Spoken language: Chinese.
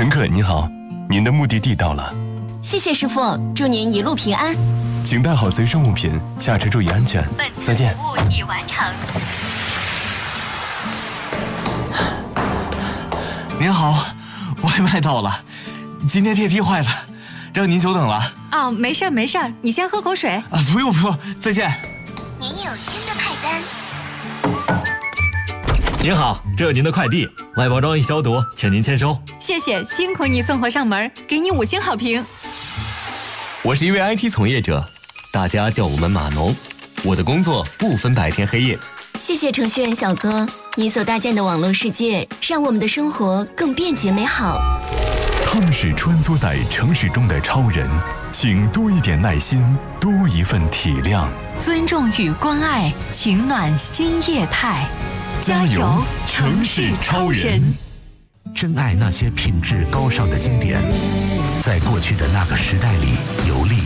乘客您好，您的目的地到了。 谢谢师傅，祝您一路平安。 请带好随身物品，下车注意安全。再见。 服务已完成。 您好，外卖到了，今天电梯坏了，让您久等了。 哦，没事没事，你先喝口水。 啊，不用，再见。 您有新的派单。 您好，这是您的快递，外包装已消毒，请您签收。 谢谢，辛苦你送货上门，给你5星好评。 我是一位 IT 从业者，大家叫我们码农。我的工作不分白天黑夜。 谢谢程序员小哥，你所搭建的网络世界，让我们的生活更便捷美好。 他们是穿梭在城市中的超人，请多一点耐心，多一份体谅。 尊重与关爱，情暖新业态。 加油，城市超人！ 珍爱那些品质高尚的经典，在过去的那个时代里游历。